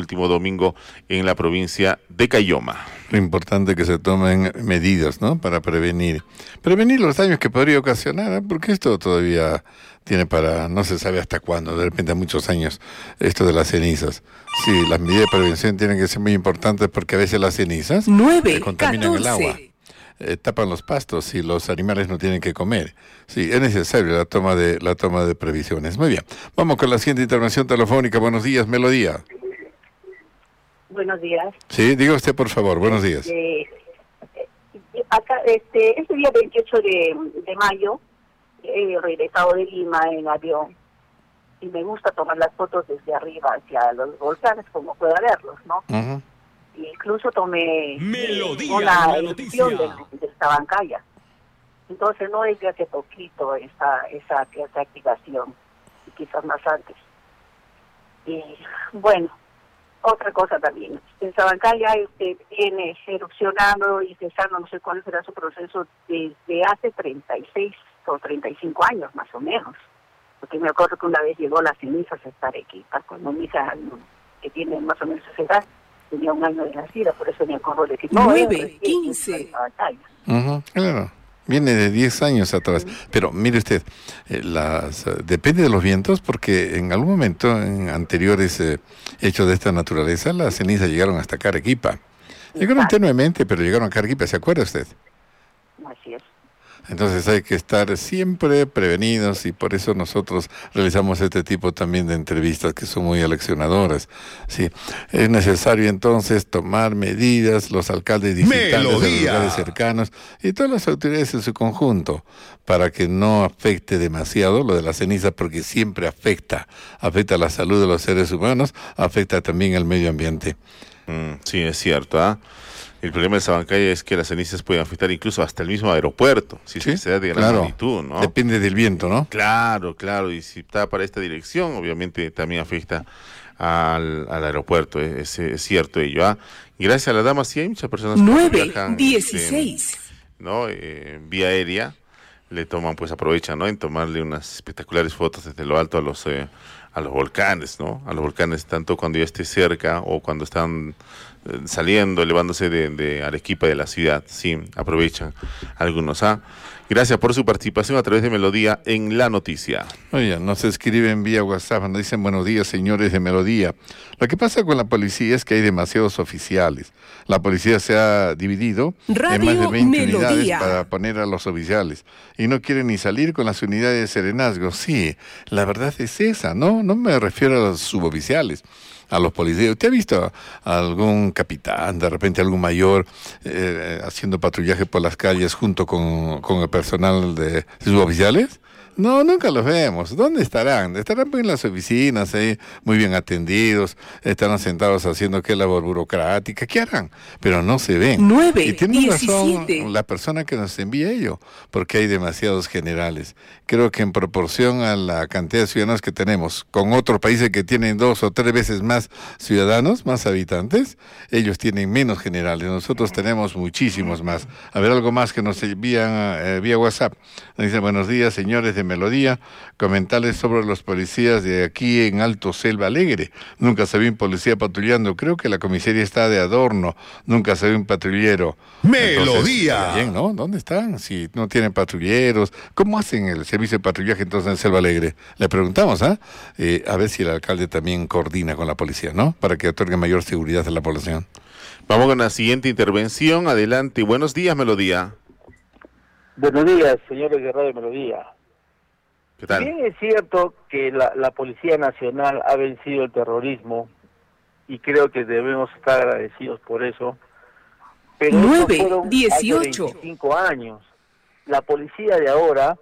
último domingo en la provincia de Caylloma. Lo importante es que se tomen medidas, ¿no? Para prevenir los daños que podría ocasionar, ¿eh? Porque esto todavía tiene para, no se sabe hasta cuándo, de repente muchos años, esto de las cenizas. Sí, las medidas de prevención tienen que ser muy importantes porque a veces las cenizas contaminan el agua. Tapan los pastos y los animales no tienen que comer. Sí, es necesario la toma de previsiones. Muy bien, vamos con la siguiente intervención telefónica. Buenos días, Melodía. Buenos días. Sí, diga usted por favor, buenos días. Acá, este día 28 de mayo he regresado de Lima en avión y me gusta tomar las fotos desde arriba hacia los volcanes como pueda verlos, ¿no? Uh-huh. Incluso tomé Melodía, una la erupción de Sabancaya. Entonces no es de hace poquito esa activación, quizás más antes. Y bueno, otra cosa también. En Sabancaya viene erupcionando y cesando, no sé cuál será su proceso, desde hace 36 o 35 años más o menos. Porque me acuerdo que una vez llegó las cenizas hasta Arequipa, cuando mi hija, que tiene más o menos esa edad, tenía un año de nacida, por eso me acuerdo de que... 9-15. Claro, viene de 10 años atrás. Pero mire usted, depende de los vientos, porque en algún momento, en anteriores hechos de esta naturaleza, las cenizas llegaron hasta Arequipa. Llegaron tenuemente, pero llegaron a Arequipa, ¿se acuerda usted? Así es. Entonces hay que estar siempre prevenidos y por eso nosotros realizamos este tipo también de entrevistas que son muy aleccionadoras. Sí, es necesario entonces tomar medidas, los alcaldes distritantes de los lugares cercanos y todas las autoridades en su conjunto para que no afecte demasiado lo de la ceniza, porque siempre afecta la salud de los seres humanos, afecta también el medio ambiente. Sí, es cierto, ¿ah? El problema de Sabancaya es que las cenizas pueden afectar incluso hasta el mismo aeropuerto, si se da de gran magnitud, ¿no? Depende del viento, ¿no? Claro, y si está para esta dirección, obviamente también afecta al aeropuerto, es cierto ello, ¿ah? Y gracias a la dama, sí hay muchas personas que viajan 9-16. ¿no? Vía aérea, aprovechan, ¿no? En tomarle unas espectaculares fotos desde lo alto a los volcanes, ¿no? A los volcanes, tanto cuando ya esté cerca o cuando están saliendo, elevándose de Arequipa, de la ciudad. Sí, aprovechan algunos. Gracias por su participación a través de Melodía en La Noticia. Oye, nos escriben vía WhatsApp, nos dicen buenos días, señores de Melodía. Lo que pasa con la policía es que hay demasiados oficiales. La policía se ha dividido en más de 20 unidades para poner a los oficiales. Y no quieren ni salir con las unidades de serenazgo. Sí, la verdad es esa, ¿no? No me refiero a los suboficiales, a los policías. ¿Usted ha visto a algún capitán, de repente algún mayor, haciendo patrullaje por las calles junto con el personal de suboficiales? No, nunca los vemos. ¿Dónde estarán? Estarán en las oficinas, muy bien atendidos, estarán sentados haciendo qué labor burocrática, ¿qué harán? Pero no se ven. 9, y tiene 17. razón la persona que nos envía ello, porque hay demasiados generales. Creo que en proporción a la cantidad de ciudadanos que tenemos, con otros países que tienen 2 o 3 veces más ciudadanos, más habitantes, ellos tienen menos generales. Nosotros tenemos muchísimos más. A ver, algo más que nos envían vía WhatsApp. Nos dicen, buenos días, señores de Melodía, comentarles sobre los policías de aquí en Alto Selva Alegre. Nunca se ve un policía patrullando. Creo que la comisaría está de adorno. Nunca se ve un patrullero. Melodía. Entonces, bien, ¿no? ¿Dónde están? Si no tienen patrulleros, ¿cómo hacen el servicio de patrullaje entonces en Selva Alegre? Le preguntamos, a ver si el alcalde también coordina con la policía, ¿no? Para que otorgue mayor seguridad a la población. Vamos con la siguiente intervención. Adelante. Buenos días, Melodía. Buenos días, señores de Radio Melodía. ¿Qué tal? Bien es cierto que la Policía Nacional ha vencido el terrorismo y creo que debemos estar agradecidos por eso. Pero 9-18. 25 años. La policía de ahora,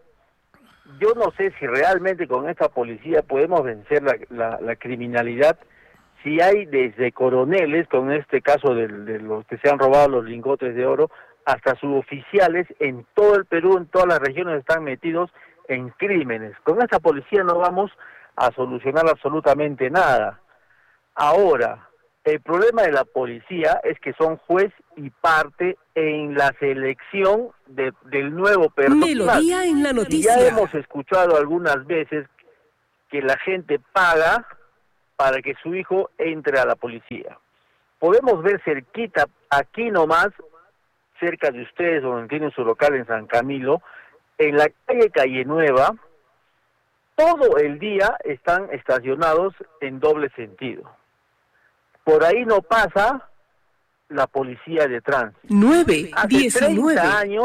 yo no sé si realmente con esta policía podemos vencer la criminalidad, si hay desde coroneles, con este caso de los que se han robado los lingotes de oro, hasta suboficiales en todo el Perú, en todas las regiones están metidos en crímenes. Con esta policía no vamos a solucionar absolutamente nada. Ahora, el problema de la policía es que son juez y parte en la selección del nuevo personal. Melodía en La Noticia. Ya hemos escuchado algunas veces que la gente paga para que su hijo entre a la policía. Podemos ver cerquita, aquí nomás, cerca de ustedes, donde tienen su local en San Camilo, en la calle Nueva, todo el día están estacionados en doble sentido. Por ahí no pasa la policía de tránsito. 9:19.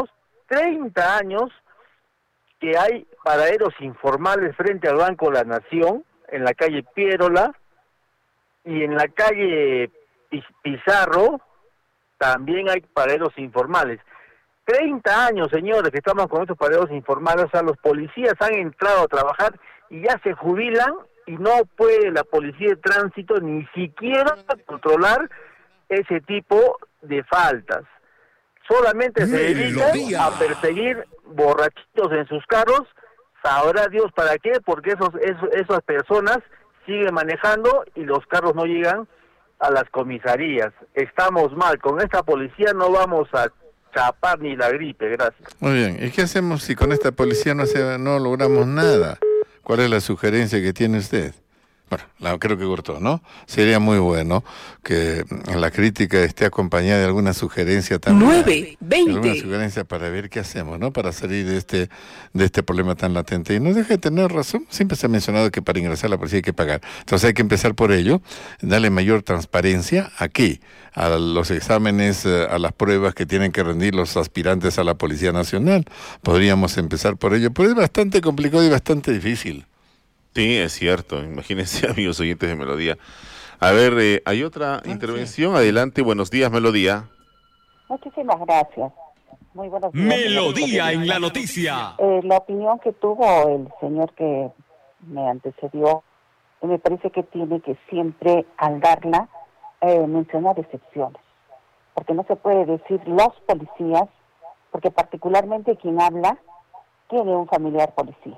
30 años que hay paraderos informales frente al Banco La Nación, en la calle Piérola, y en la calle Pizarro también hay paraderos informales. 30 años, señores, que estamos con estos paraderos informales. O sea, los policías han entrado a trabajar y ya se jubilan, y no puede la policía de tránsito ni siquiera controlar ese tipo de faltas. Solamente se dedican a perseguir borrachitos en sus carros. Sabrá Dios para qué, porque esas personas siguen manejando y los carros no llegan a las comisarías. Estamos mal, con esta policía no vamos a chapar ni la gripe. Gracias. Muy bien, ¿y qué hacemos si con esta policía no logramos nada? ¿Cuál es la sugerencia que tiene usted? Bueno, creo que cortó, ¿no? Sería muy bueno que la crítica esté acompañada de alguna sugerencia también. 9:20. Alguna sugerencia para ver qué hacemos, ¿no? Para salir de este problema tan latente. Y no deje de tener razón. Siempre se ha mencionado que para ingresar a la policía hay que pagar. Entonces hay que empezar por ello, darle mayor transparencia aquí, a los exámenes, a las pruebas que tienen que rendir los aspirantes a la Policía Nacional. Podríamos empezar por ello, pero es bastante complicado y bastante difícil. Sí, es cierto. Imagínense, amigos oyentes de Melodía. A ver, hay otra intervención. Sí. Adelante, buenos días, Melodía. Muchísimas gracias. Muy buenos días. Melodía en la noticia. La opinión que tuvo el señor que me antecedió, me parece que tiene que siempre, al darla, mencionar excepciones. Porque no se puede decir los policías, porque particularmente quien habla tiene un familiar policía.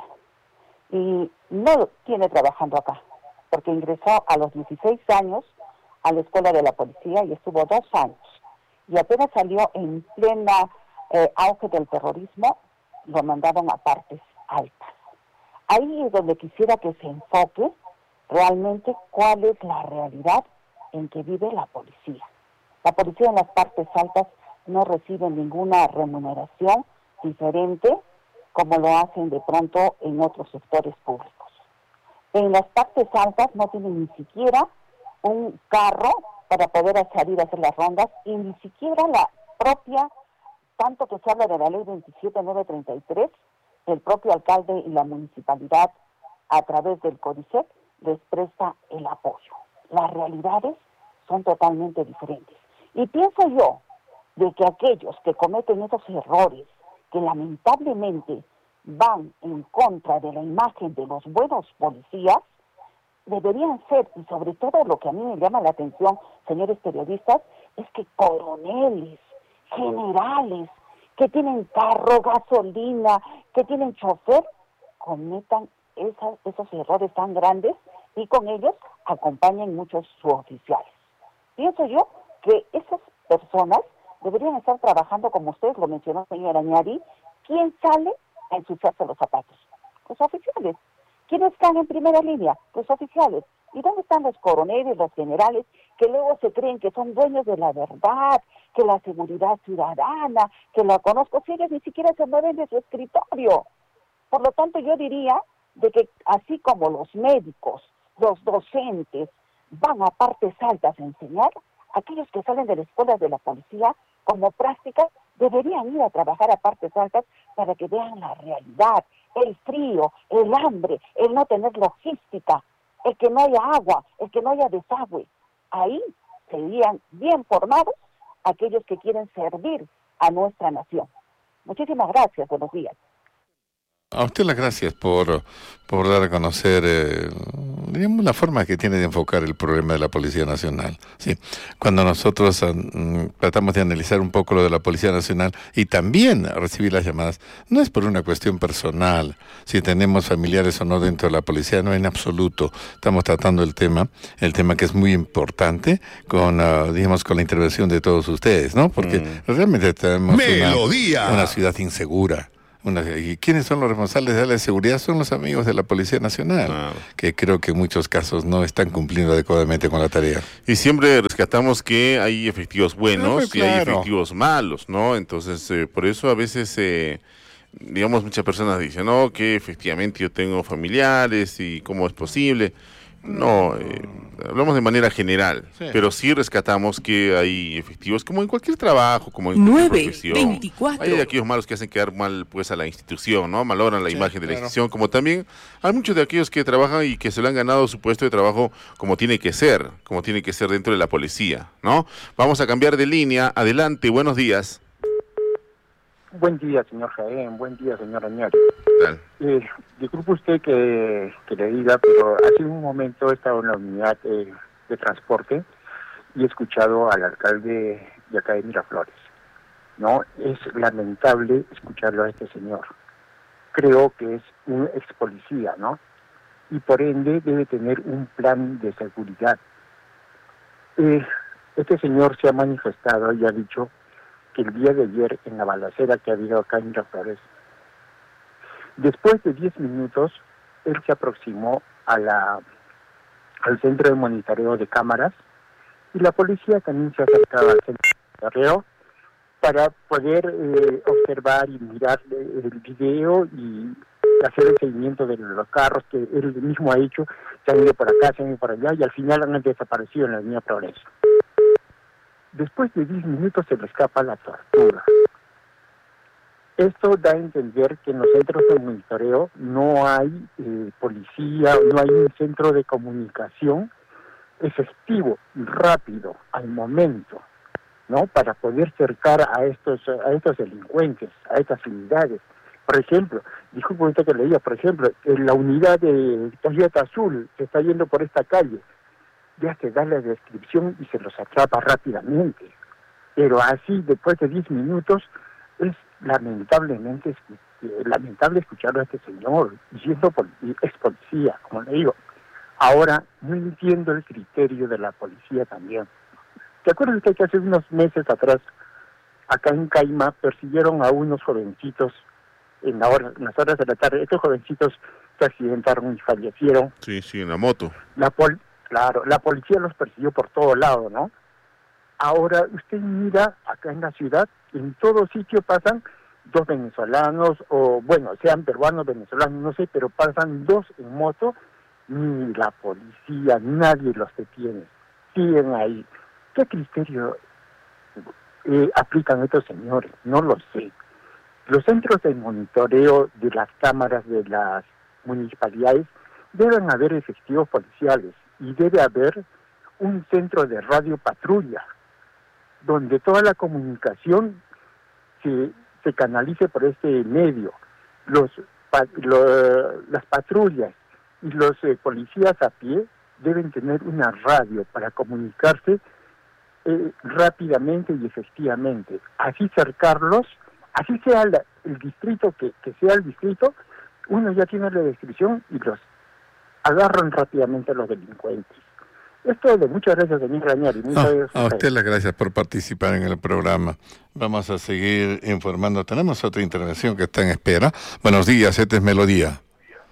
Y no tiene trabajando acá, porque ingresó a los 16 años a la escuela de la policía y estuvo 2 años. Y apenas salió en plena auge del terrorismo, lo mandaron a partes altas. Ahí es donde quisiera que se enfoque realmente cuál es la realidad en que vive la policía. La policía en las partes altas no recibe ninguna remuneración diferente como lo hacen de pronto en otros sectores públicos. En las partes altas no tienen ni siquiera un carro para poder salir a hacer las rondas, y ni siquiera la propia, tanto que se habla de la ley 27933, el propio alcalde y la municipalidad a través del CODICET les presta el apoyo. Las realidades son totalmente diferentes. Y pienso yo de que aquellos que cometen esos errores, que lamentablemente van en contra de la imagen de los buenos policías, deberían ser, y sobre todo lo que a mí me llama la atención, señores periodistas, es que coroneles, generales, que tienen carro, gasolina, que tienen chofer, cometan esos errores tan grandes y con ellos acompañan muchos suboficiales. Pienso yo que esas personas deberían estar trabajando, como ustedes lo mencionó, señora Ñari. ¿Quién sale a ensuciarse los zapatos? Los oficiales. ¿Quiénes están en primera línea? Los oficiales. ¿Y dónde están los coroneles, los generales, que luego se creen que son dueños de la verdad, que la seguridad ciudadana, que la conozco, si ellos ni siquiera se mueven de su escritorio? Por lo tanto, yo diría de que así como los médicos, los docentes, van a partes altas a enseñar, aquellos que salen de la escuela de la policía, como práctica, deberían ir a trabajar a partes altas para que vean la realidad, el frío, el hambre, el no tener logística, el que no haya agua, el que no haya desagüe. Ahí serían bien formados aquellos que quieren servir a nuestra nación. Muchísimas gracias, buenos días. A usted las gracias por dar a conocer, digamos, la forma que tiene de enfocar el problema de la Policía Nacional. Sí, cuando nosotros tratamos de analizar un poco lo de la Policía Nacional y también recibir las llamadas, no es por una cuestión personal, si tenemos familiares o no dentro de la policía, no en absoluto. Estamos tratando el tema que es muy importante con, digamos, con la intervención de todos ustedes, ¿no? Porque realmente tenemos una ciudad insegura. ¿Y quiénes son los responsables de la seguridad? Son los amigos de la Policía Nacional, que creo que en muchos casos no están cumpliendo adecuadamente con la tarea. Y siempre rescatamos que hay efectivos buenos y hay efectivos malos, ¿no? Entonces, por eso a veces, digamos, muchas personas dicen, no, que efectivamente yo tengo familiares y cómo es posible. No, hablamos de manera general, pero sí rescatamos que hay efectivos, como en cualquier trabajo, como en cualquier profesión. 24. Hay aquellos malos que hacen quedar mal pues a la institución, ¿no? Malogran la imagen de la institución, como también hay muchos de aquellos que trabajan y que se le han ganado su puesto de trabajo como tiene que ser dentro de la policía, ¿no? Vamos a cambiar de línea. Adelante, buenos días. Buen día, señor Jaén. Buen día, señor Añari. Disculpe usted que le diga, pero hace un momento he estado en la unidad de transporte y he escuchado al alcalde de acá de Miraflores. No, es lamentable escucharlo a este señor. Creo que es un ex policía, ¿no? Y por ende debe tener un plan de seguridad. Este señor se ha manifestado y ha dicho que el día de ayer en la balacera que ha habido acá en Miraflores, después de 10 minutos, él se aproximó al centro de monitoreo de cámaras y la policía también se acercaba al centro de monitoreo para poder observar y mirar el video y hacer el seguimiento de los carros que él mismo ha hecho, se han ido por acá, se han ido por allá y al final han desaparecido en la línea Progreso. Después de 10 minutos se le escapa la tortura. Esto da a entender que en los centros de monitoreo no hay policía, no hay un centro de comunicación efectivo, rápido, al momento, ¿no? Para poder cercar a estos delincuentes, a estas unidades. Por ejemplo, disculpe ahorita que le diga, por ejemplo, en la unidad de Toyota Azul que está yendo por esta calle, ya se da la descripción y se los atrapa rápidamente. Pero así, después de 10 minutos, es lamentable escucharlo a este señor, siendo ex policía, como le digo. Ahora, no entiendo el criterio de la policía también. ¿Te acuerdas usted que hace unos meses atrás, acá en Caima, persiguieron a unos jovencitos en las horas de la tarde? Estos jovencitos se accidentaron y fallecieron. Sí, en la moto. Claro, la policía los persiguió por todo lado, ¿no? Ahora, usted mira acá en la ciudad, en todo sitio pasan 2 venezolanos, o bueno, sean peruanos, venezolanos, no sé, pero pasan 2 en moto, ni la policía, nadie los detiene, siguen ahí. ¿Qué criterio aplican estos señores? No lo sé. Los centros de monitoreo de las cámaras de las municipalidades deben haber efectivos policiales y debe haber un centro de radio patrulla donde toda la comunicación se canalice por este medio. Las patrullas y los policías a pie deben tener una radio para comunicarse rápidamente y efectivamente. Así cercarlos, así sea el distrito que sea el distrito, uno ya tiene la descripción y los agarran rápidamente a los delincuentes. Esto de muchas gracias, señor Rañari. A usted las gracias por participar en el programa. Vamos a seguir informando. Tenemos otra intervención que está en espera. Buenos días, este es Melodía.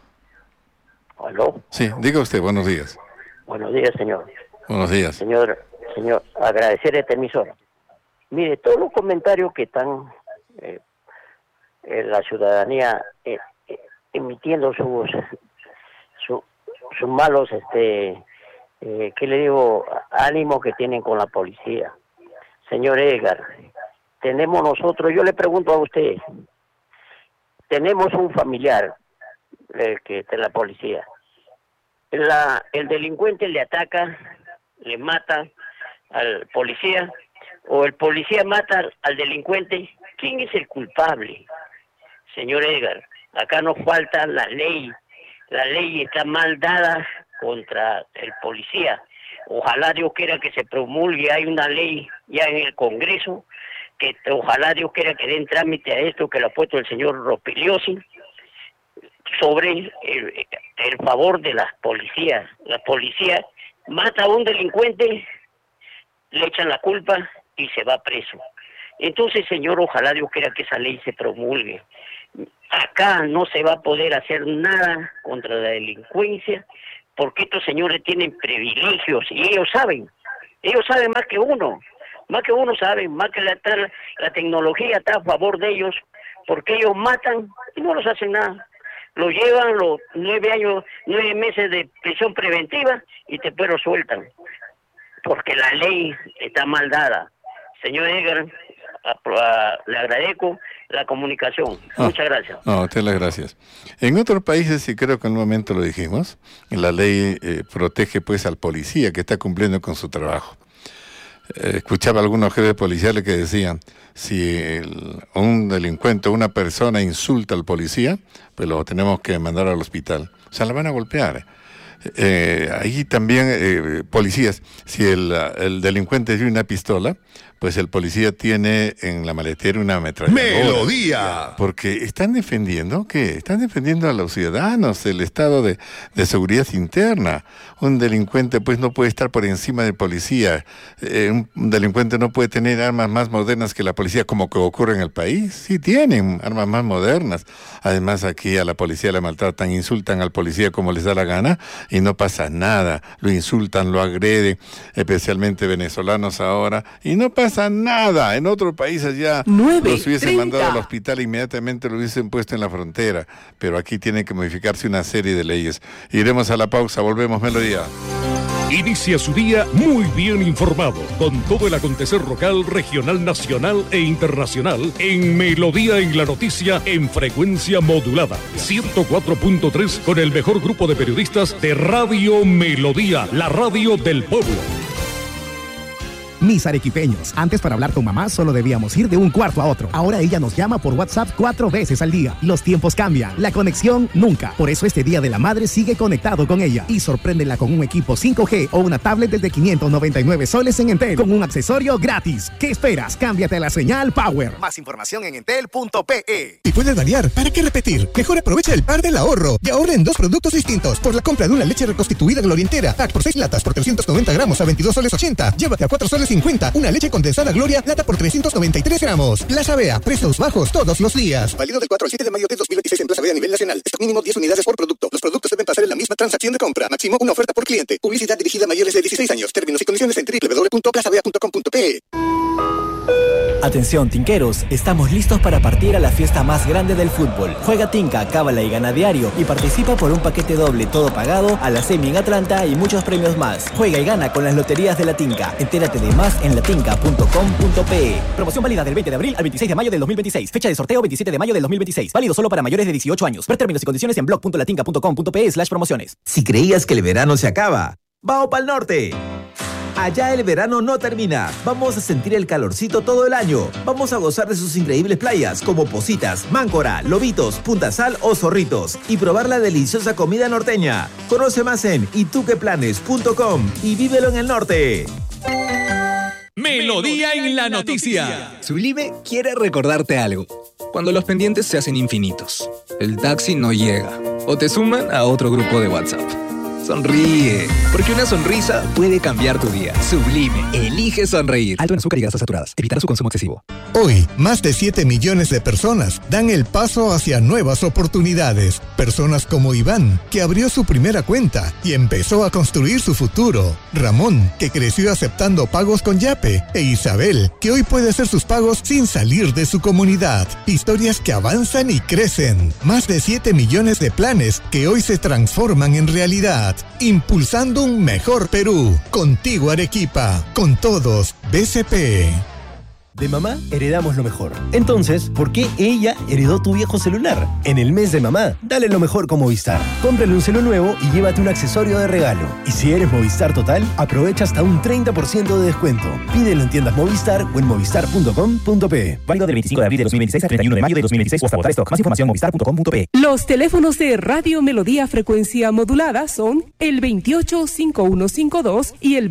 ¿Aló? Sí, diga usted, buenos días. Buenos días, señor. Buenos días. Señor, agradecer esta emisora. Mire, todos los comentarios que están la ciudadanía emitiendo sus malos, ¿qué le digo? Ánimos que tienen con la policía. Señor Edgar, tenemos nosotros, yo le pregunto a usted, tenemos un familiar que de la policía. El delincuente le ataca, le mata al policía, o el policía mata al delincuente. ¿Quién es el culpable? Señor Edgar, acá nos falta la ley. La ley está mal dada contra el policía. Ojalá Dios quiera que se promulgue, hay una ley ya en el Congreso, que ojalá Dios quiera que den trámite a esto que lo ha puesto el señor Rospigliosi, sobre el favor de las policías. La policía mata a un delincuente, le echan la culpa y se va preso. Entonces, señor, ojalá Dios quiera que esa ley se promulgue. Acá no se va a poder hacer nada contra la delincuencia porque estos señores tienen privilegios y ellos saben más que uno saben, más que la tecnología está a favor de ellos, porque ellos matan y no los hacen nada. Los llevan los 9 meses de prisión preventiva y después los sueltan, porque la ley está mal dada. Señor Edgar, le agradezco la comunicación. Muchas gracias. No, te las gracias. En otros países, y creo que en un momento lo dijimos, la ley protege pues al policía que está cumpliendo con su trabajo. Escuchaba algunos jefes policiales que decían, si un delincuente o una persona insulta al policía, pues lo tenemos que mandar al hospital. O sea, la van a golpear. Ahí también, policías, si el delincuente tiene una pistola, pues el policía tiene en la maletera una ametralladora. ¡Melodía! Porque están defendiendo, ¿qué? Están defendiendo a los ciudadanos, el estado de seguridad interna. Un delincuente pues no puede estar por encima del policía. Un delincuente no puede tener armas más modernas que la policía, como que ocurre en el país. Sí tienen armas más modernas. Además aquí a la policía le maltratan, insultan al policía como les da la gana y no pasa nada. Lo insultan, lo agreden, especialmente venezolanos ahora, y no pasa nada. En otros países ya los hubiesen mandado al hospital, inmediatamente lo hubiesen puesto en la frontera, pero aquí tiene que modificarse una serie de leyes. Iremos a la pausa, volvemos, Melodía. Inicia su día muy bien informado, con todo el acontecer local, regional, nacional e internacional, en Melodía en la Noticia, en frecuencia modulada, 104.3, con el mejor grupo de periodistas de Radio Melodía, la radio del pueblo. Mis arequipeños, antes para hablar con mamá solo debíamos ir de un cuarto a otro. Ahora ella nos llama por WhatsApp 4 veces al día. Los tiempos cambian, la conexión nunca. Por eso este Día de la Madre sigue conectado con ella y sorpréndela con un equipo 5G o una tablet desde 599 soles en Entel con un accesorio gratis. ¿Qué esperas? Cámbiate a la señal Power. Más información en entel.pe. Si puedes variar, ¿para qué repetir? Mejor aprovecha el par del ahorro y ahorra en 2 productos distintos. Por la compra de una leche reconstituida Gloria entera, pack por 6 latas por 390 gramos a 22 soles 80. Llévate a 4 soles 50, una leche condensada Gloria, lata por 393 gramos. Plaza Bea, precios bajos todos los días. Válido del 4 al 7 de mayo de 2026 en Plaza Bea a nivel nacional. Stock mínimo 10 unidades por producto. Los productos deben pasar en la misma transacción de compra. Máximo una oferta por cliente. Publicidad dirigida a mayores de 16 años. Términos y condiciones en www.plazabea.com.pe. Atención tinqueros, estamos listos para partir a la fiesta más grande del fútbol. Juega Tinca, cábala y gana diario y participa por un paquete doble todo pagado a la semi en Atlanta y muchos premios más. Juega y gana con las loterías de la Tinca. Entérate de más en latinca.com.pe. Promoción válida del 20 de abril al 26 de mayo del 2026. Fecha de sorteo 27 de mayo del 2026. Válido solo para mayores de 18 años. Ver términos y condiciones en blog.latinca.com.pe/promociones. Si creías que el verano se acaba, ¡vamos pa'l norte! Allá el verano no termina. Vamos a sentir el calorcito todo el año. Vamos a gozar de sus increíbles playas como Positas, Máncora, Lobitos, Punta Sal o Zorritos y probar la deliciosa comida norteña. Conoce más en ituqueplanes.com y vívelo en el norte. Melodía en la Noticia. Sublime quiere recordarte algo. Cuando los pendientes se hacen infinitos, el taxi no llega o te suman a otro grupo de WhatsApp. Sonríe, porque una sonrisa puede cambiar tu día. Sublime, elige sonreír. Alto en azúcar y grasas saturadas. Evitar su consumo excesivo. Hoy, más de 7 millones de personas dan el paso hacia nuevas oportunidades. Personas como Iván, que abrió su primera cuenta y empezó a construir su futuro. Ramón, que creció aceptando pagos con Yape. E Isabel, que hoy puede hacer sus pagos sin salir de su comunidad. Historias que avanzan y crecen. Más de 7 millones de planes que hoy se transforman en realidad. Impulsando un mejor Perú. Contigo, Arequipa. Con todos, BCP. De mamá heredamos lo mejor. Entonces, ¿por qué ella heredó tu viejo celular? En el mes de mamá, dale lo mejor con Movistar. Cómprale un celu nuevo y llévate un accesorio de regalo. Y si eres Movistar Total, aprovecha hasta un 30% de descuento. Pídelo en tiendas Movistar o en movistar.com.pe. Válido del 25 de abril de 2026 al 31 de mayo de 2026 o hasta agotar stock. Más información en movistar.com.pe. Los teléfonos de Radio Melodía frecuencia modulada son el 285152 y el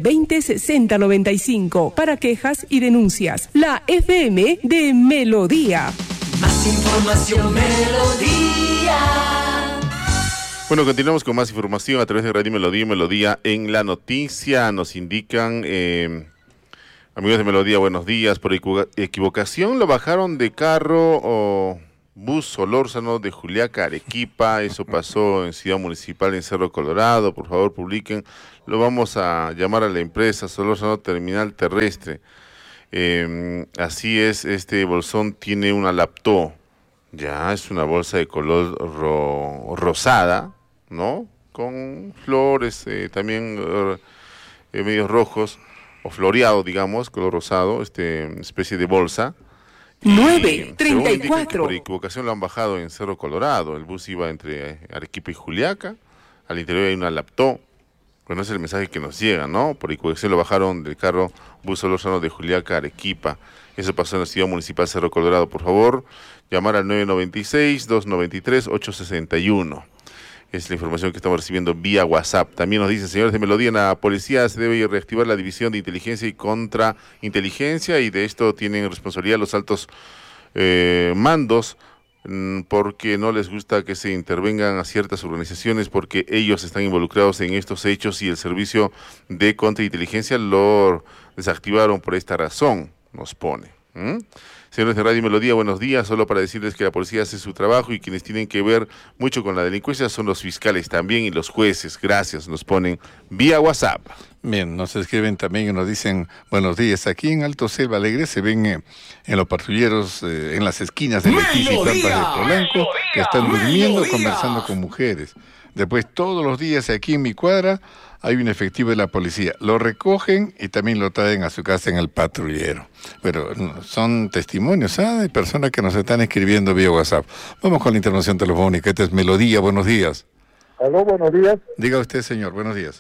206095 para quejas y denuncias. La FM de Melodía. Más información, Melodía. Bueno, continuamos con más información a través de Radio Melodía y Melodía en la Noticia. Nos indican, amigos de Melodía, buenos días. Por equivocación lo bajaron de carro Bus Solórzano de Juliaca, Arequipa. Eso pasó en Ciudad Municipal en Cerro Colorado. Por favor, publiquen. Lo vamos a llamar a la empresa Solórzano Terminal Terrestre. Así es, este bolsón tiene una laptop. Ya, es una bolsa de color rosada, ¿no? Con flores, también medios rojos, o floreado, digamos, color rosado, especie de bolsa. 9:34. Por equivocación lo han bajado en Cerro Colorado. El bus iba entre Arequipa y Juliaca. Al interior hay una laptop. Bueno, ese es el mensaje que nos llega, ¿no? Por equivocación lo bajaron del carro bus Solórzano de Juliaca a Arequipa. Eso pasó en la Ciudad Municipal Cerro Colorado. Por favor, llamar al 996-293-861. Es la información que estamos recibiendo vía WhatsApp. También nos dicen, señores de Melodía, en la policía se debe reactivar la división de inteligencia y contrainteligencia, y de esto tienen responsabilidad los altos mandos, porque no les gusta que se intervengan a ciertas organizaciones porque ellos están involucrados en estos hechos y el servicio de contrainteligencia lo desactivaron por esta razón, nos pone. Señores de Radio Melodía, buenos días. Solo para decirles que la policía hace su trabajo y quienes tienen que ver mucho con la delincuencia son los fiscales también y los jueces. Gracias, nos ponen vía WhatsApp. Bien, nos escriben también y nos dicen buenos días. Aquí en Alto Selva Alegre se ven en los patrulleros, en las esquinas de Leticia y Pampas de Polanco, que están durmiendo, conversando con mujeres. Después, todos los días aquí en mi cuadra hay un efectivo de la policía. Lo recogen y también lo traen a su casa en el patrullero. Pero son testimonios de personas que nos están escribiendo vía WhatsApp. Vamos con la intervención telefónica. Esta es Melodía. Buenos días. Aló, buenos días. Diga usted, señor. Buenos días.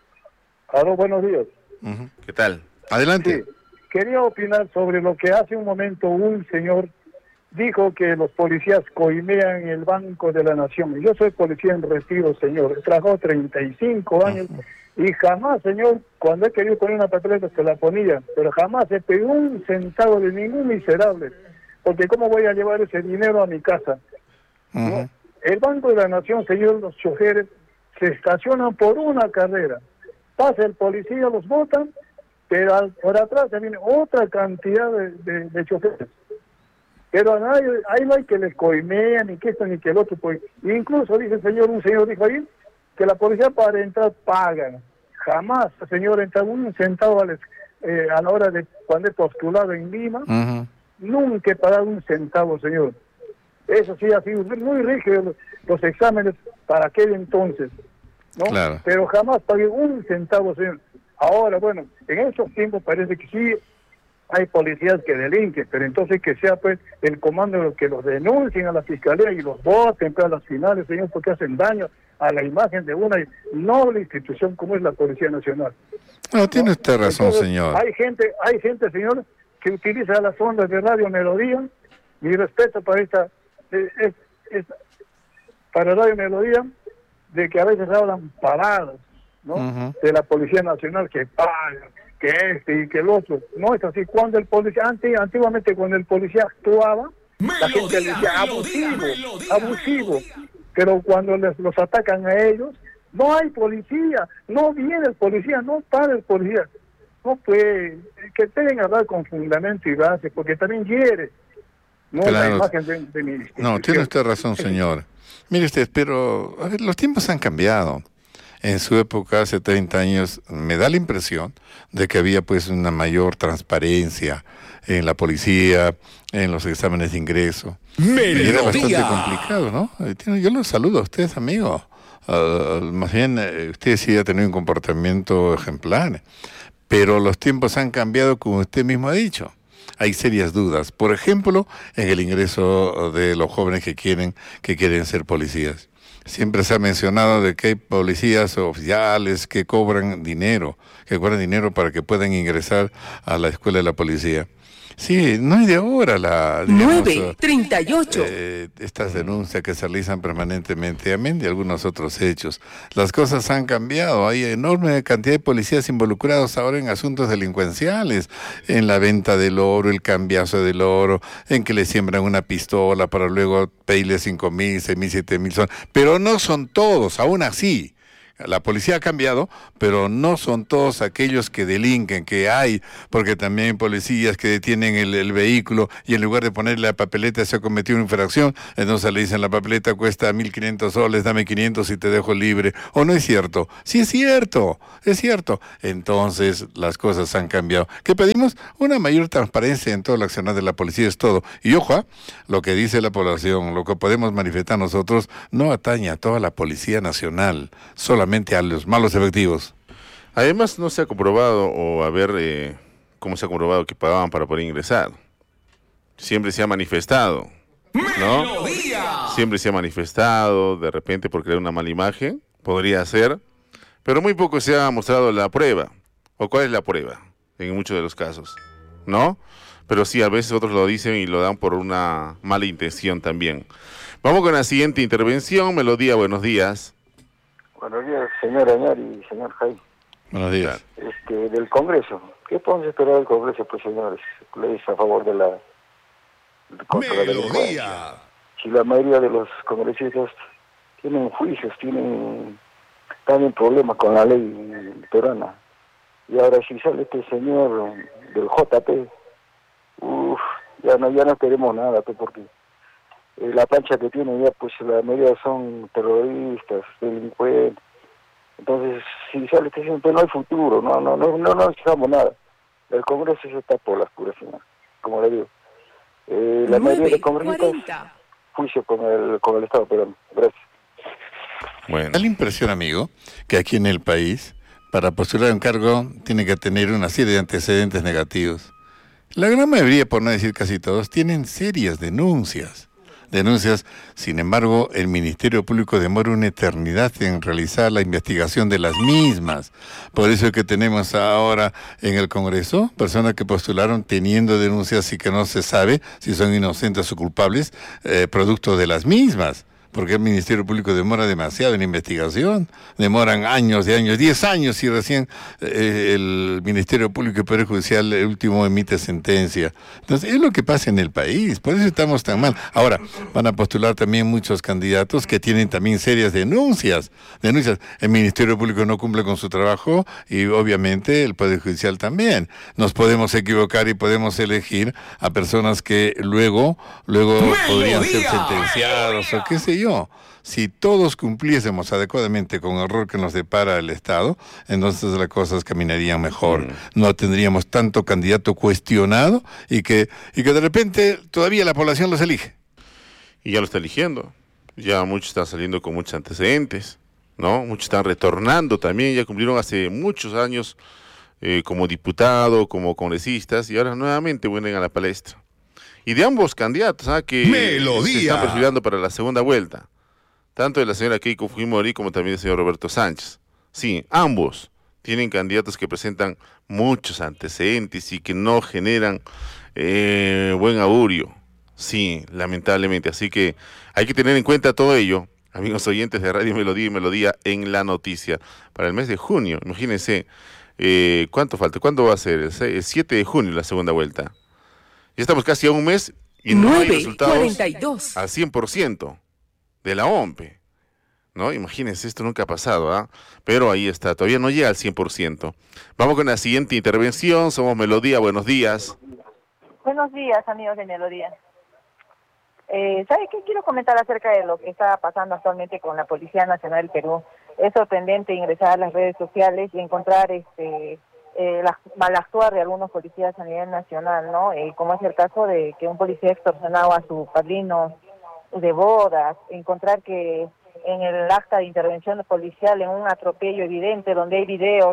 Aló, buenos días. ¿Qué tal? Adelante. Sí. Quería opinar sobre lo que hace un momento un señor dijo que los policías coimean el Banco de la Nación. Yo soy policía en retiro, señor. He trabajado 35 años y jamás, señor, cuando he querido poner una papeleta se la ponía, pero jamás he pedido un centavo de ningún miserable, porque ¿cómo voy a llevar ese dinero a mi casa? ¿No? El Banco de la Nación, señor, los choferes se estacionan por una carrera. Pasa el policía, los botan, pero por atrás también otra cantidad de choferes. Pero a nadie, ahí no hay que les coimean, ni que esto ni que el otro. Pues. Incluso dice el señor, un señor dijo ahí, que la policía para entrar pagan. Jamás, señor, entra un centavo a la hora de cuando he postulado en Lima, nunca he pagado un centavo, señor. Eso sí ha sido muy rígido los exámenes para aquel entonces, ¿no? Claro. Pero jamás pagué un centavo, señor. Ahora, bueno, en esos tiempos parece que sí hay policías que delinquen, pero entonces que sea pues el comando que los denuncien a la fiscalía y los voten a las finales, señor, porque hacen daño a la imagen de una noble institución como es la Policía Nacional. No, tiene usted razón, entonces, señor. Hay gente, señor, que utiliza las ondas de Radio Melodía. Mi respeto para para Radio Melodía, de que a veces hablan paradas, ¿no? De la Policía Nacional que paga, que y que el otro. No es así. Cuando el policía, antiguamente cuando el policía actuaba, la gente le decía abusivo. Pero cuando los atacan a ellos, no hay policía, no viene el policía, no para el policía. No puede, que deben hablar con fundamento y base, porque también hiere. No, claro. La imagen de mi institución. No, tiene usted razón, señor. Mire usted, pero a ver, los tiempos han cambiado. En su época, hace 30 años, me da la impresión de que había pues una mayor transparencia en la policía, en los exámenes de ingreso. Y era bastante complicado, ¿no? Yo lo saludo a usted, amigo. Más bien, usted sí ha tenido un comportamiento ejemplar. Pero los tiempos han cambiado, como usted mismo ha dicho. Hay serias dudas. Por ejemplo, en el ingreso de los jóvenes que quieren ser policías. Siempre se ha mencionado de que hay policías oficiales que cobran dinero para que puedan ingresar a la escuela de la policía. Sí, no hay de ahora 9:38. Estas denuncias que se realizan permanentemente, amén de algunos otros hechos. Las cosas han cambiado, hay enorme cantidad de policías involucrados ahora en asuntos delincuenciales, en la venta del oro, el cambiazo del oro, en que le siembran una pistola para luego pedirle 5,000, 6,000, 7,000 soles. Pero no son todos, aún así. La policía ha cambiado, pero no son todos aquellos que delinquen, que hay, porque también hay policías que detienen el vehículo y en lugar de ponerle la papeleta se ha cometido una infracción, entonces le dicen la papeleta cuesta 1.500 soles, dame 500 y te dejo libre. ¿O no es cierto? Sí es cierto, es cierto. Entonces las cosas han cambiado. ¿Qué pedimos? Una mayor transparencia en todo el accionar de la policía, es todo. Y ojo, lo que dice la población, lo que podemos manifestar nosotros, no atañe a toda la Policía Nacional, solamente a los malos efectivos. Además, no se ha comprobado, o a ver cómo se ha comprobado que pagaban para poder ingresar. Siempre se ha manifestado, ¿no? Siempre se ha manifestado, de repente por crear una mala imagen, podría ser, pero muy poco se ha mostrado la prueba. ¿O cuál es la prueba? En muchos de los casos, ¿no? Pero sí, a veces otros lo dicen y lo dan por una mala intención también. Vamos con la siguiente intervención. Melodía, buenos días. Buenos días, señor Añar y señor Jaime. Buenos días. Del Congreso. ¿Qué podemos esperar del Congreso, pues, señores? Leyes a favor de la... contra la delincuencia. Si la mayoría de los congresistas tienen juicios, tienen también problemas con la ley peruana. Y ahora si sale este señor del JP, ya no queremos nada, pues, porque la plancha que tiene ya, pues la mayoría son terroristas, delincuentes. Entonces, si sale este señor, pues no hay futuro, no necesitamos nada. El Congreso se está por las puras, señor, como le digo. La mayoría de congresistas, juicio con el Estado peruano. Gracias. Bueno. Da la impresión, amigo, que aquí en el país, para postular un cargo, tiene que tener una serie de antecedentes negativos. La gran mayoría, por no decir casi todos, tienen serias denuncias. Sin embargo, el Ministerio Público demora una eternidad en realizar la investigación de las mismas. Por eso es que tenemos ahora en el Congreso personas que postularon teniendo denuncias y que no se sabe si son inocentes o culpables, producto de las mismas. Porque el Ministerio Público demora demasiado en investigación, demoran años y años, 10 años y recién el Ministerio Público y el Poder Judicial el último emite sentencia. Entonces es lo que pasa en el país, por eso estamos tan mal. Ahora, van a postular también muchos candidatos que tienen también serias denuncias. El Ministerio Público no cumple con su trabajo y obviamente el Poder Judicial también. Nos podemos equivocar y podemos elegir a personas que luego podrían ser sentenciados o qué sé yo. Si todos cumpliésemos adecuadamente con el rol que nos depara el Estado, entonces las cosas caminarían mejor. No tendríamos tanto candidato cuestionado y que de repente todavía la población los elige. Y ya lo está eligiendo. Ya muchos están saliendo con muchos antecedentes, ¿no? Muchos están retornando también, ya cumplieron hace muchos años como diputado, como congresistas, y ahora nuevamente vuelven a la palestra. Y de ambos candidatos, que se están perfilando para la segunda vuelta, tanto de la señora Keiko Fujimori como también del señor Roberto Sánchez. Sí, ambos tienen candidatos que presentan muchos antecedentes y que no generan buen augurio. Sí, lamentablemente. Así que hay que tener en cuenta todo ello, amigos oyentes de Radio Melodía y Melodía en la Noticia. Para el mes de junio, imagínense, ¿cuánto falta? ¿Cuándo va a ser? El 7 de junio la segunda vuelta. Ya estamos casi a un mes y no hay resultados 42. Al 100% de la OMPE, ¿no? Imagínense, esto nunca ha pasado, pero ahí está, todavía no llega al 100%. Vamos con la siguiente intervención, somos Melodía, buenos días. Buenos días, amigos de Melodía. ¿Sabe qué? Quiero comentar acerca de lo que está pasando actualmente con la Policía Nacional del Perú. Es sorprendente ingresar a las redes sociales y encontrar mal actuar de algunos policías a nivel nacional, ¿no? Como es el caso de que un policía extorsionaba a su padrino de bodas, encontrar que en el acta de intervención policial, en un atropello evidente, donde hay videos,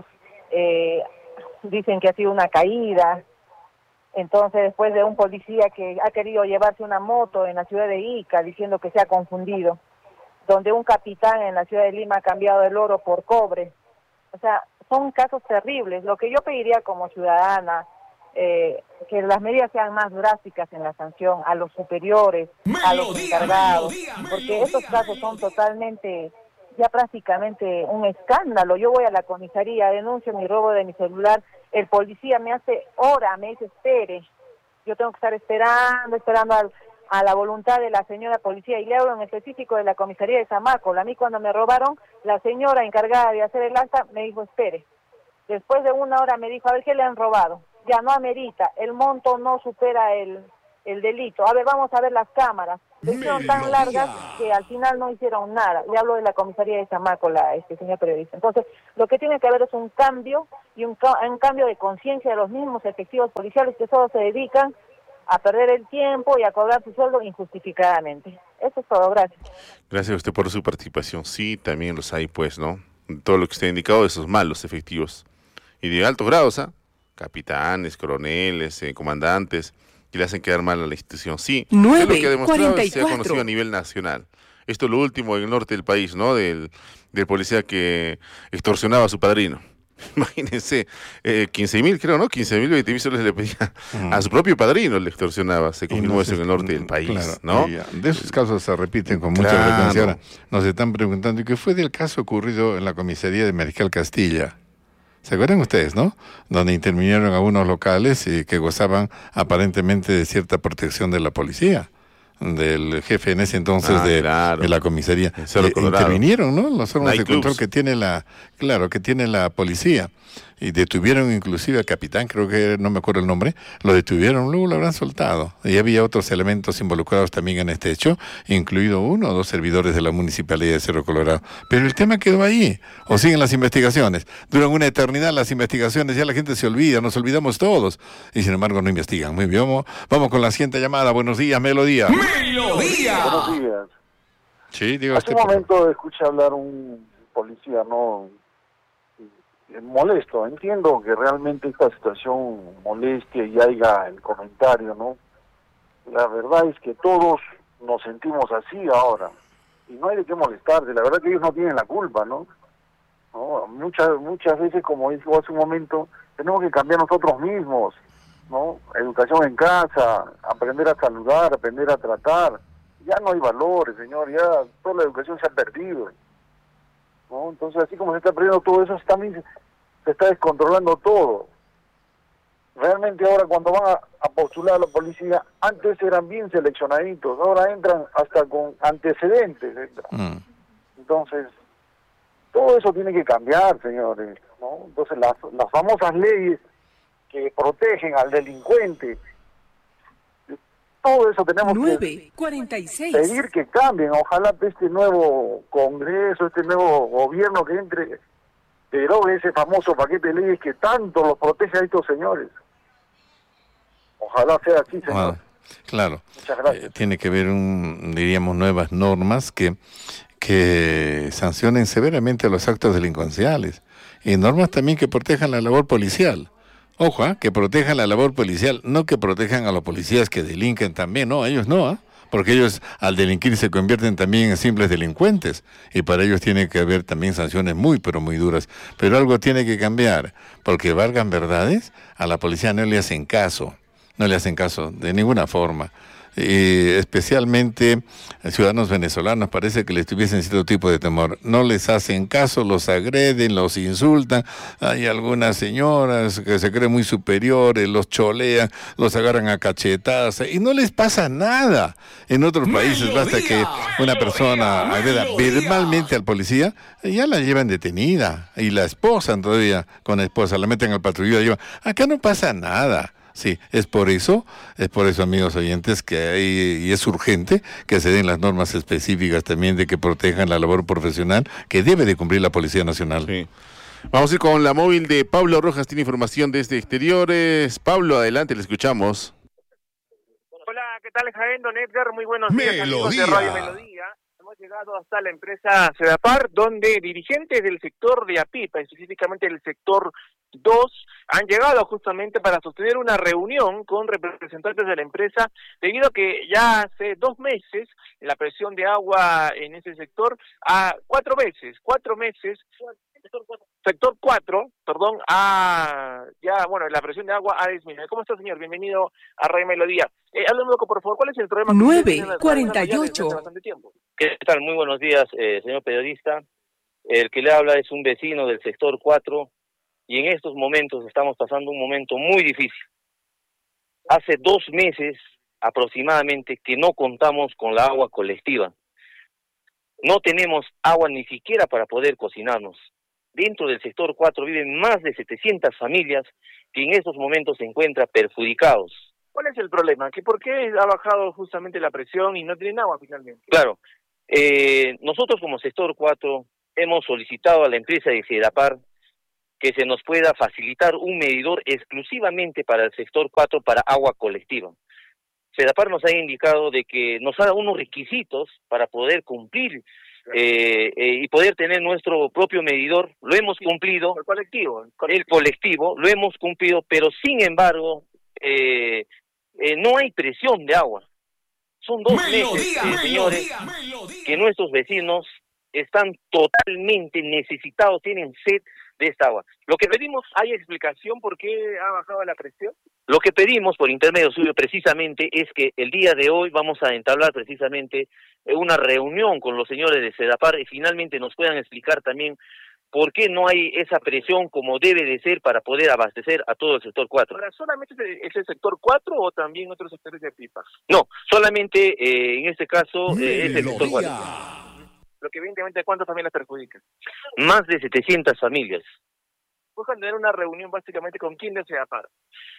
dicen que ha sido una caída. Entonces, después de un policía que ha querido llevarse una moto en la ciudad de Ica, diciendo que se ha confundido, donde un capitán en la ciudad de Lima ha cambiado el oro por cobre. O sea, son casos terribles. Lo que yo pediría como ciudadana, que las medidas sean más drásticas en la sanción a los superiores, a los encargados, porque estos casos son totalmente, ya prácticamente un escándalo. Yo voy a la comisaría, denuncio mi robo de mi celular, el policía me hace hora, me dice espere, yo tengo que estar esperando a la voluntad de la señora policía, y le hablo en específico de la comisaría de Samaco. A mí cuando me robaron, la señora encargada de hacer el acta me dijo, espere. Después de 1 hora me dijo, a ver, ¿qué le han robado? Ya no amerita, el monto no supera el delito. A ver, vamos a ver las cámaras. Son tan largas que al final no hicieron nada. Le hablo de la comisaría de Samaco, señor periodista. Entonces, lo que tiene que haber es un cambio, y un cambio de conciencia de los mismos efectivos policiales que solo se dedican a perder el tiempo y a cobrar su sueldo injustificadamente. Eso es todo, gracias. Gracias a usted por su participación. Sí, también los hay, pues, ¿no? Todo lo que usted ha indicado de esos malos efectivos. Y de altos grados, ¿ah? Capitanes, coroneles, comandantes, que le hacen quedar mal a la institución. Sí, 9, es lo que ha demostrado 44. y se ha conocido a nivel nacional. Esto es lo último en el norte del país, ¿no? Del policía que extorsionaba a su padrino. Imagínense, 15.000, creo, ¿no? 15.000, 20.000 soles le pedía a su propio padrino, le extorsionaba. Se confirmó eso en el norte del país, claro, ¿no? De esos casos se repiten con mucha frecuencia. Ahora nos están preguntando, ¿y qué fue del caso ocurrido en la comisaría de Mariscal Castilla? ¿Se acuerdan ustedes, no? Donde intervinieron algunos locales que gozaban aparentemente de cierta protección de la policía, del jefe en ese entonces de la comisaría. Intervinieron, ¿no? Los órganos de control que tiene la policía. Y detuvieron inclusive al capitán, creo que no me acuerdo el nombre, lo detuvieron, luego lo habrán soltado. Y había otros elementos involucrados también en este hecho, incluido 1 o 2 servidores de la Municipalidad de Cerro Colorado. Pero el tema quedó ahí, o siguen las investigaciones. Duran una eternidad las investigaciones, ya la gente se olvida, nos olvidamos todos. Y sin embargo no investigan. Muy bien, vamos con la siguiente llamada. Buenos días, Melodía. ¡Melodía! Buenos días. Sí, digo Hace un momento escuché hablar un policía, ¿no? Molesto, entiendo que realmente esta situación moleste y haya el comentario, ¿no? La verdad es que todos nos sentimos así ahora, y no hay de qué molestarse, la verdad que ellos no tienen la culpa, ¿no? Muchas veces, como dijo hace un momento, tenemos que cambiar nosotros mismos, ¿no? Educación en casa, aprender a saludar, aprender a tratar. Ya no hay valores, señor, ya toda la educación se ha perdido, ¿no? Entonces, así como se está perdiendo todo eso, también se está descontrolando todo. Realmente ahora cuando van a postular a la policía, antes eran bien seleccionaditos, ahora entran hasta con antecedentes. Entonces, todo eso tiene que cambiar, señores, ¿no? Entonces, las famosas leyes que protegen al delincuente, todo eso tenemos que pedir que cambien. Ojalá este nuevo Congreso, este nuevo gobierno que entre, derogue ese famoso paquete de leyes que tanto los protege a estos señores. Ojalá sea así, señor. Claro. Muchas gracias. Tiene que haber, diríamos, nuevas normas que sancionen severamente a los actos delincuenciales. Y normas también que protejan la labor policial. Ojo, que protejan la labor policial, no que protejan a los policías que delinquen también, no, ellos no, porque ellos al delinquir se convierten también en simples delincuentes, y para ellos tiene que haber también sanciones muy, pero muy duras. Pero algo tiene que cambiar, porque valgan verdades, a la policía no le hacen caso de ninguna forma. Especialmente ciudadanos venezolanos parece que les tuviesen cierto tipo de temor, no les hacen caso, los agreden, los insultan. Hay algunas señoras que se creen muy superiores, los cholean, los agarran a cachetadas y no les pasa nada. En otros países basta que una persona agreda verbalmente al policía, ya la llevan detenida y la esposan todavía con la esposa, la meten al patrullero, la llevan. Acá no pasa nada. Sí, es por eso, amigos oyentes, que hay, y es urgente que se den las normas específicas también de que protejan la labor profesional que debe de cumplir la Policía Nacional. Sí. Vamos a ir con la móvil de Pablo Rojas, tiene información desde exteriores. Pablo, adelante, le escuchamos. Hola, ¿qué tal, Jaén, don Edgar? Muy buenos días, amigos de Radio Melodía. Hemos llegado hasta la empresa Sedapar, donde dirigentes del sector de Apipa, específicamente del sector 2, han llegado justamente para sostener una reunión con representantes de la empresa, debido a que ya hace 2 meses la presión de agua en ese sector a 4 meses, sector 4, perdón, la presión de agua ha disminuido. ¿Cómo está, señor? Bienvenido a Radio Melodía. Háblame, por favor, ¿cuál es el problema? 9:48. ¿Qué tal? Muy buenos días, señor periodista. El que le habla es un vecino del sector 4 y en estos momentos estamos pasando un momento muy difícil. Hace 2 meses aproximadamente que no contamos con la agua colectiva. No tenemos agua ni siquiera para poder cocinarnos. Dentro del sector 4 viven más de 700 familias que en estos momentos se encuentran perjudicados. ¿Cuál es el problema? ¿Que por qué ha bajado justamente la presión y no tienen agua finalmente? Claro, nosotros como sector 4 hemos solicitado a la empresa de Sedapar que se nos pueda facilitar un medidor exclusivamente para el sector 4 para agua colectiva. Sedapar nos ha indicado de que nos ha dado unos requisitos para poder cumplir y poder tener nuestro propio medidor. Lo hemos cumplido. El colectivo lo hemos cumplido, pero sin embargo no hay presión de agua. Son 2 meses, señores, que nuestros vecinos están totalmente necesitados, tienen sed de esta agua. Lo que pedimos, ¿hay explicación por qué ha bajado la presión? Lo que pedimos por intermedio suyo precisamente es que el día de hoy vamos a entablar precisamente una reunión con los señores de Sedapar y finalmente nos puedan explicar también por qué no hay esa presión como debe de ser para poder abastecer a todo el sector 4. ¿Ahora solamente es el sector 4 o también otros sectores de pipas? No, solamente en este caso es el sector 4. Lo que evidentemente, ¿cuántas familias perjudica? Más de 700 familias. Buscan tener una reunión básicamente con quién desea par.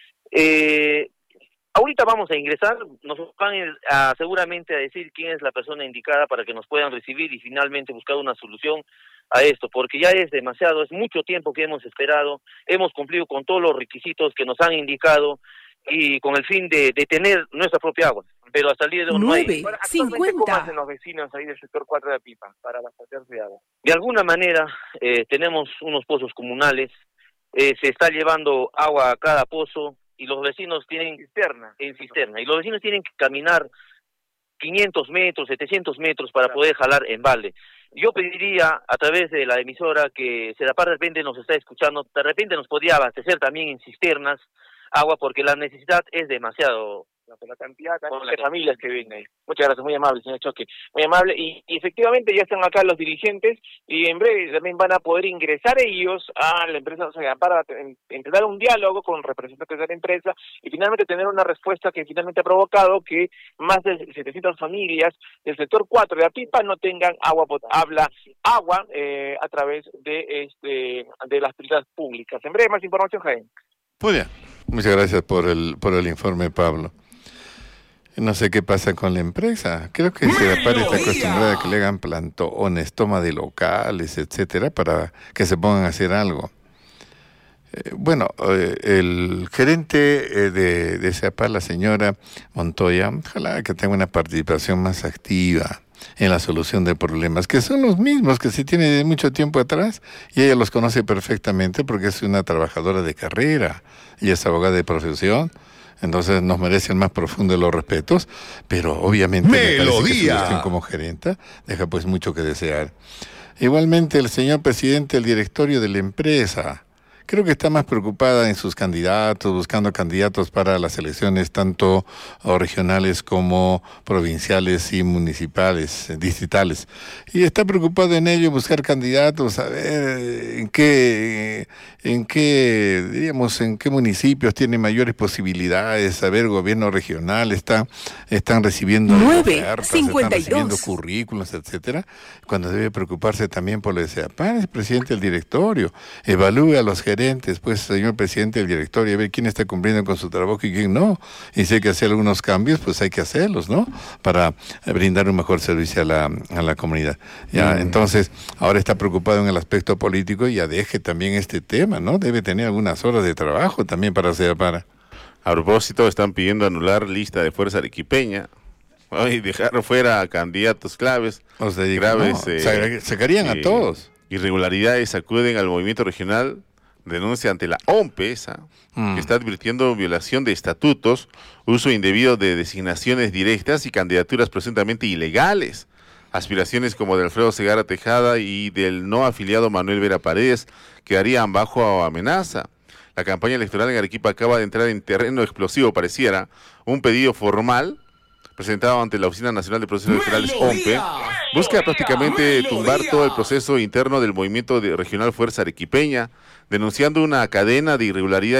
Ahorita vamos a ingresar, nos van seguramente a decir quién es la persona indicada para que nos puedan recibir y finalmente buscar una solución a esto, porque ya es demasiado, es mucho tiempo que hemos esperado, hemos cumplido con todos los requisitos que nos han indicado y con el fin de tener nuestra propia agua. Pero hasta el día de hoy no hay. 9:50. ¿Cómo hacen los vecinos ahí del sector 4 de Pipa para abastecerse de agua? De alguna manera tenemos unos pozos comunales, se está llevando agua a cada pozo y los vecinos tienen cisterna y los vecinos tienen que caminar 500 metros, 700 metros para poder jalar en balde. Yo pediría a través de la emisora que Sedapar de repente nos está escuchando, de repente nos podría abastecer también en cisternas agua porque la necesidad es demasiado. Por la cantidad de familias que vienen ahí. Muchas gracias, muy amable, señor Choque. Muy amable, y efectivamente ya están acá los dirigentes, y en breve también van a poder ingresar ellos a la empresa, o sea, para empezar un diálogo con representantes de la empresa, y finalmente tener una respuesta que finalmente ha provocado que más de 700 familias del sector 4 de Apipa no tengan agua potable, a través de las pistas públicas. En breve, más información, Jaén. Muy bien, muchas gracias por el informe, Pablo. No sé qué pasa con la empresa. Creo que Sedapar está acostumbrada a que le hagan plantones, toma de locales, etcétera, para que se pongan a hacer algo. El gerente de Sedapar, la señora Montoya, ojalá que tenga una participación más activa en la solución de problemas, que son los mismos que se tienen de mucho tiempo atrás, y ella los conoce perfectamente porque es una trabajadora de carrera y es abogada de profesión. Entonces nos merece el más profundo de los respetos, pero obviamente me parece que su gestión como gerenta deja pues mucho que desear. Igualmente el señor presidente del directorio de la empresa, creo que está más preocupada en sus candidatos, buscando candidatos para las elecciones tanto regionales como provinciales y municipales, distritales. Y está preocupada en ello, buscar candidatos, a ver en qué municipios tiene mayores posibilidades, a ver, gobierno regional, están recibiendo ofertas, están recibiendo currículos, etcétera, cuando debe preocuparse también por lo de Sedapar, es presidente del directorio, evalúe a los gerentes, pues, señor presidente del directorio, a ver quién está cumpliendo con su trabajo y quién no, y si hay que hacer algunos cambios, pues hay que hacerlos, ¿no?, para brindar un mejor servicio a la comunidad. Ya, entonces, ahora está preocupado en el aspecto político, y ya deje también este tema, ¿no? Debe tener algunas horas de trabajo también para Sedapar. A propósito, están pidiendo anular lista de fuerza arequipeña y dejar fuera a candidatos claves. O sea, graves. Sacarían a todos. Irregularidades acuden al movimiento regional, denuncia ante la OMPESA, que está advirtiendo violación de estatutos, uso indebido de designaciones directas y candidaturas presuntamente ilegales. Aspiraciones como de Alfredo Segarra Tejada y del no afiliado Manuel Vera Paredes quedarían bajo amenaza. La campaña electoral en Arequipa acaba de entrar en terreno explosivo, pareciera. Un pedido formal presentado ante la Oficina Nacional de Procesos Electorales, OMPE, busca prácticamente tumbar todo el proceso interno del movimiento regional Fuerza Arequipeña, denunciando una cadena de irregularidades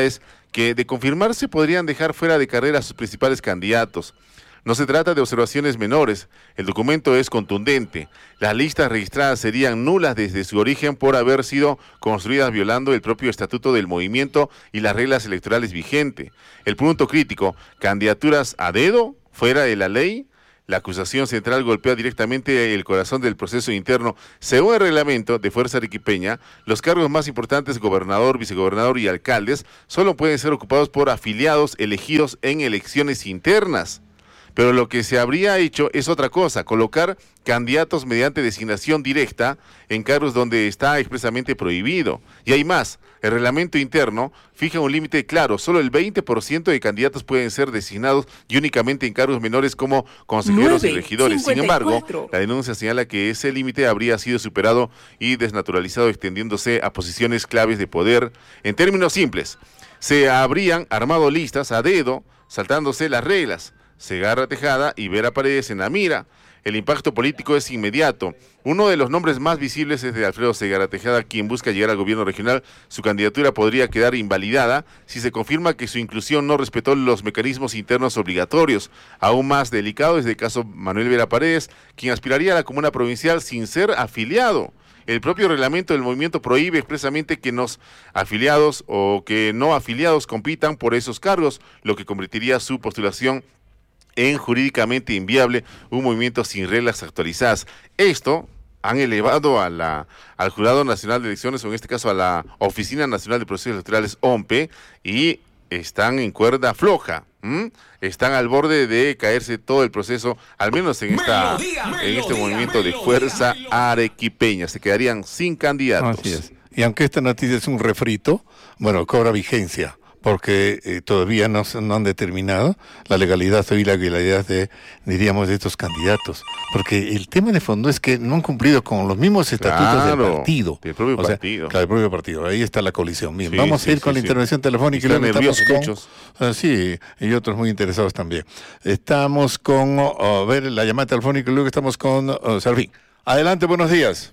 que de confirmarse podrían dejar fuera de carrera a sus principales candidatos. No se trata de observaciones menores, el documento es contundente. Las listas registradas serían nulas desde su origen por haber sido construidas violando el propio estatuto del movimiento y las reglas electorales vigentes. El punto crítico, candidaturas a dedo, fuera de la ley. La acusación central golpea directamente el corazón del proceso interno. Según el reglamento de Fuerza Arequipeña, los cargos más importantes, gobernador, vicegobernador y alcaldes, solo pueden ser ocupados por afiliados elegidos en elecciones internas. Pero lo que se habría hecho es otra cosa, colocar candidatos mediante designación directa en cargos donde está expresamente prohibido. Y hay más, el reglamento interno fija un límite claro, solo el 20% de candidatos pueden ser designados y únicamente en cargos menores como consejeros y regidores. Sin embargo, la denuncia señala que ese límite habría sido superado y desnaturalizado, extendiéndose a posiciones claves de poder. En términos simples, se habrían armado listas a dedo, saltándose las reglas. Segarra Tejada y Vera Paredes en la mira. El impacto político es inmediato. Uno de los nombres más visibles es de Alfredo Segarra Tejada, quien busca llegar al gobierno regional. Su candidatura podría quedar invalidada si se confirma que su inclusión no respetó los mecanismos internos obligatorios. Aún más delicado es el caso Manuel Vera Paredes, quien aspiraría a la comuna provincial sin ser afiliado. El propio reglamento del movimiento prohíbe expresamente que los afiliados o que no afiliados compitan por esos cargos, lo que convertiría su postulación en jurídicamente inviable, un movimiento sin reglas actualizadas. Esto han elevado al Jurado Nacional de Elecciones, o en este caso a la Oficina Nacional de Procesos Electorales, OMPE, y están en cuerda floja. Están al borde de caerse todo el proceso, al menos en este movimiento de Fuerza Arequipeña. Se quedarían sin candidatos. Así es. Y aunque esta noticia es un refrito, bueno, cobra vigencia, porque todavía no han determinado la legalidad o ilegalidad de estos candidatos. Porque el tema de fondo es que no han cumplido con los mismos estatutos del partido. Del propio partido. Claro, del propio partido. Ahí está la colisión. Bien, vamos a ir con la intervención telefónica. Están nerviosos muchos. Sí, y otros muy interesados también. Estamos con, a ver, la llamada telefónica, y luego estamos con Serafín. Adelante, buenos días.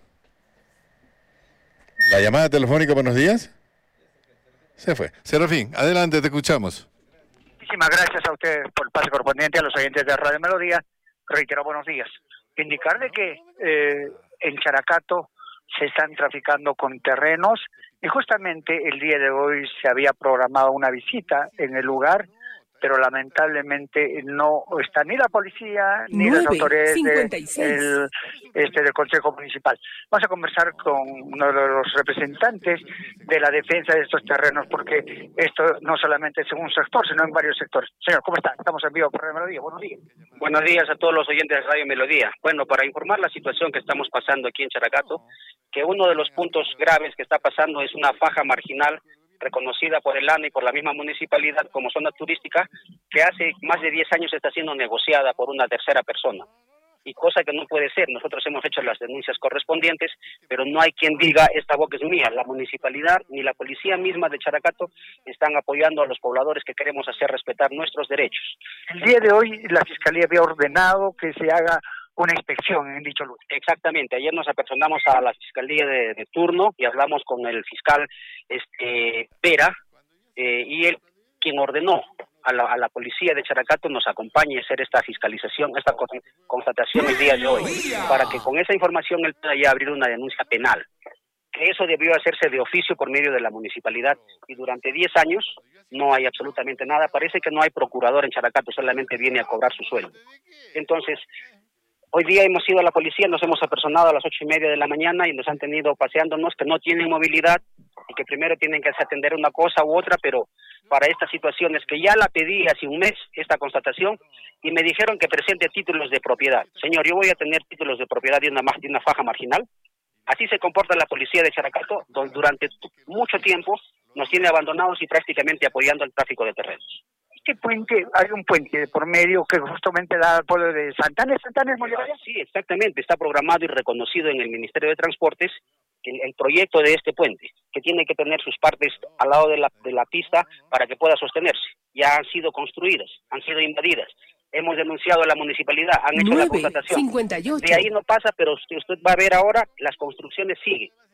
La llamada telefónica, buenos días. Se fue. Serafín, adelante, te escuchamos. Muchísimas gracias a ustedes por el pase correspondiente, a los oyentes de Radio Melodía. Reitero, buenos días. Indicarle que en Characato se están traficando con terrenos y justamente el día de hoy se había programado una visita en el lugar, pero lamentablemente no está ni la policía ni las autoridades del Consejo Municipal. Vamos a conversar con uno de los representantes de la defensa de estos terrenos, porque esto no solamente es en un sector, sino en varios sectores. Señor, ¿cómo está? Estamos en vivo por Radio Melodía. Buenos días. Buenos días a todos los oyentes de Radio Melodía. Bueno, para informar la situación que estamos pasando aquí en Characato, que uno de los puntos graves que está pasando es una faja marginal reconocida por el ANE y por la misma municipalidad como zona turística, que hace más de 10 años está siendo negociada por una tercera persona. Y cosa que no puede ser. Nosotros hemos hecho las denuncias correspondientes, pero no hay quien diga esta boca es mía. La municipalidad ni la policía misma de Characato están apoyando a los pobladores que queremos hacer respetar nuestros derechos. El día de hoy la Fiscalía había ordenado que se haga una inspección en dicho lugar. Exactamente. Ayer nos apersonamos a la Fiscalía de turno y hablamos con el fiscal Vera, y él quien ordenó a la policía de Characato nos acompañe a hacer esta fiscalización, esta constatación el día de hoy, para que con esa información él pueda ya abrir una denuncia penal. Que eso debió hacerse de oficio por medio de la municipalidad, y durante 10 años no hay absolutamente nada. Parece que no hay procurador en Characato, solamente viene a cobrar su sueldo. Entonces, hoy día hemos ido a la policía, nos hemos apersonado a las 8:30 de la mañana y nos han tenido paseándonos que no tienen movilidad y que primero tienen que atender una cosa u otra, pero para estas situaciones que ya la pedí hace un mes, esta constatación, y me dijeron que presente títulos de propiedad. Señor, yo voy a tener títulos de propiedad de una faja marginal. Así se comporta la policía de Characato, durante mucho tiempo nos tiene abandonados y prácticamente apoyando el tráfico de terrenos. ¿Qué puente? Hay un puente por medio que justamente da al pueblo de Santanes, Bolívar. Sí, exactamente, está programado y reconocido en el Ministerio de Transportes el proyecto de este puente, que tiene que tener sus partes al lado de la pista para que pueda sostenerse. Ya han sido construidas, han sido invadidas. Hemos denunciado a la municipalidad, han hecho la constatación. 58. De ahí no pasa, pero usted va a ver ahora, las construcciones siguen.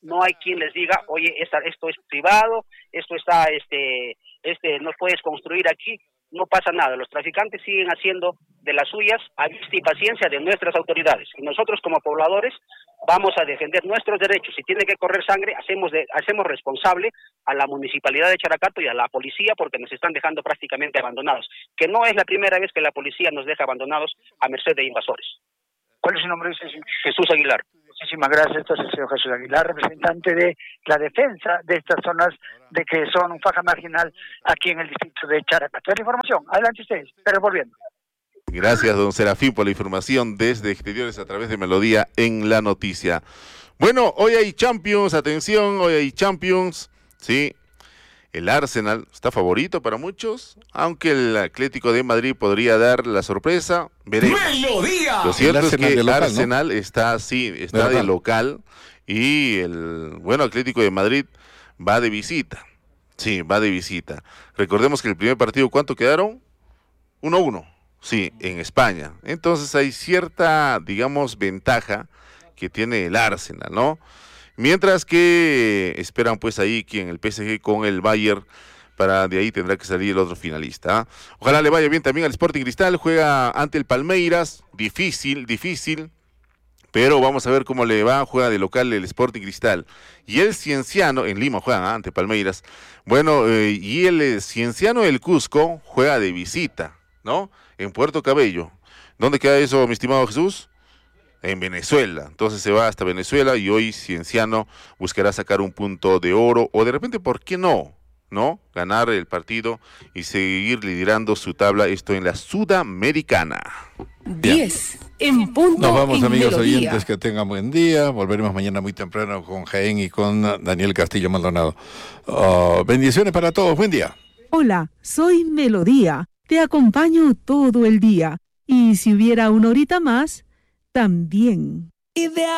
no hay quien les diga, oye, esto es privado, esto está, no puedes construir aquí. No pasa nada, los traficantes siguen haciendo de las suyas a vista y paciencia de nuestras autoridades. Y nosotros como pobladores vamos a defender nuestros derechos. Si tiene que correr sangre, hacemos responsable a la Municipalidad de Characato y a la policía porque nos están dejando prácticamente abandonados. Que no es la primera vez que la policía nos deja abandonados a merced de invasores. ¿Cuál es su nombre? Jesús Aguilar. Muchísimas gracias. Esto es el señor Jesús Aguilar, representante de la defensa de estas zonas de que son faja marginal aquí en el distrito de Characato. La información, adelante ustedes, pero volviendo. Gracias, don Serafín, por la información desde exteriores a través de Melodía en la noticia. Bueno, hoy hay Champions, atención, hoy hay Champions, sí. El Arsenal está favorito para muchos, aunque el Atlético de Madrid podría dar la sorpresa. Veremos. ¡Melodía! Lo cierto es que el Arsenal, ¿no? está de local y el Atlético de Madrid va de visita. Sí, va de visita. Recordemos que el primer partido, ¿cuánto quedaron? 1-1. Sí, en España. Entonces hay cierta, digamos, ventaja que tiene el Arsenal, ¿no? Mientras que esperan pues ahí que en el PSG con el Bayern, para de ahí tendrá que salir el otro finalista. Ojalá le vaya bien también al Sporting Cristal, juega ante el Palmeiras, difícil, pero vamos a ver cómo le va, juega de local el Sporting Cristal. Y el Cienciano, en Lima juegan ante Palmeiras, y el Cienciano del Cusco juega de visita, ¿no? En Puerto Cabello. ¿Dónde queda eso, mi estimado Jesús? En Venezuela, entonces se va hasta Venezuela y hoy Cienciano buscará sacar un punto de oro o de repente, ¿por qué no? Ganar el partido y seguir liderando su tabla, esto en la Sudamericana. 10 en punto. Nos vamos, en amigos Melodía. oyentes, que tengan buen día. Volveremos mañana muy temprano con Jaén y con Daniel Castillo Maldonado. Bendiciones para todos, buen día. Hola, soy Melodía, te acompaño todo el día y si hubiera una horita más, también.